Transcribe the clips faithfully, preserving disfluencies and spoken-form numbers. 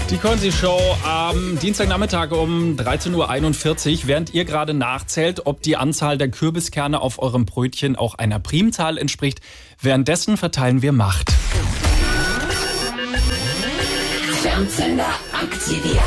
Die Konzi-Show am Dienstagnachmittag um dreizehn Uhr einundvierzig, während ihr gerade nachzählt, ob die Anzahl der Kürbiskerne auf eurem Brötchen auch einer Primzahl entspricht. Währenddessen verteilen wir Macht. Fernsender aktiviert.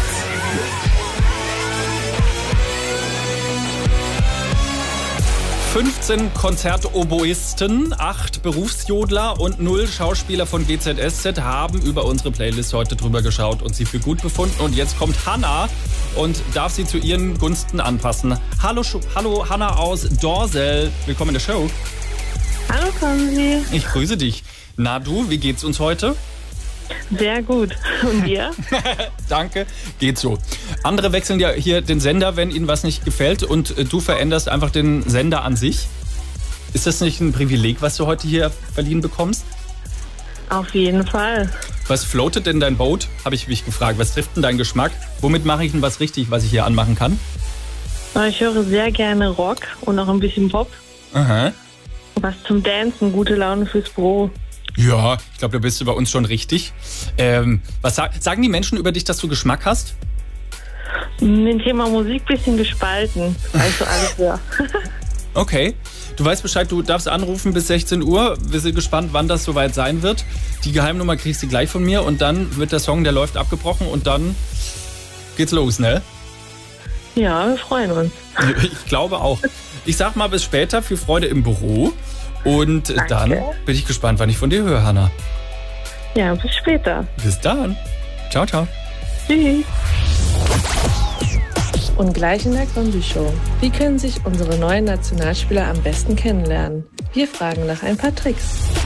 fünfzehn Konzertoboisten, acht Berufsjodler und null Schauspieler von G Z S Z haben über unsere Playlist heute drüber geschaut und sie für gut befunden. Und jetzt kommt Hanna und darf sie zu ihren Gunsten anpassen. Hallo, hallo Hanna aus Dorsel. Willkommen in der Show. Hallo Konzi. Ich grüße dich. Na du, wie geht's uns heute? Sehr gut. Und dir? Danke. Geht so. Andere wechseln ja hier den Sender, wenn ihnen was nicht gefällt und du veränderst einfach den Sender an sich. Ist das nicht ein Privileg, was du heute hier verliehen bekommst? Auf jeden Fall. Was floatet denn dein Boot? Habe ich mich gefragt. Was trifft denn dein Geschmack? Womit mache ich denn was richtig, was ich hier anmachen kann? Ich höre sehr gerne Rock und auch ein bisschen Pop. Aha. Was zum Dancen, gute Laune fürs Büro. Ja, ich glaube, da bist du bei uns schon richtig. Ähm, was sag, sagen die Menschen über dich, dass du Geschmack hast? Mit dem Thema Musik ein bisschen gespalten, also alles höre. Okay, du weißt Bescheid, du darfst anrufen bis sechzehn Uhr. Wir sind gespannt, wann das soweit sein wird. Die Geheimnummer kriegst du gleich von mir und dann wird der Song, der läuft, abgebrochen und dann geht's los, ne? Ja, wir freuen uns. Ich glaube auch. Ich sag mal bis später, viel Freude im Büro. Und Danke. Dann bin ich gespannt, wann ich von dir höre, Hanna. Ja, bis später. Bis dann. Ciao, ciao. Tschüss. Und gleich in der Konzi-Show. Wie können sich unsere neuen Nationalspieler am besten kennenlernen? Wir fragen nach ein paar Tricks.